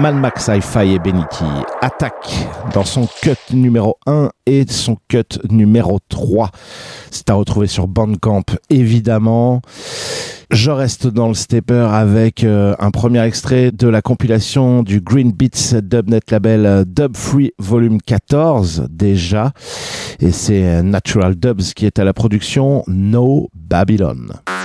Mad Max Hi-Fi et Benity attaquent dans son cut numéro 1 et son cut numéro 3. C'est à retrouver sur Bandcamp, évidemment. Je reste dans le stepper avec un premier extrait de la compilation du Green Beats Dubnet Label Dub Free Volume 14 déjà. Et c'est Natural Dubs qui est à la production No Babylon.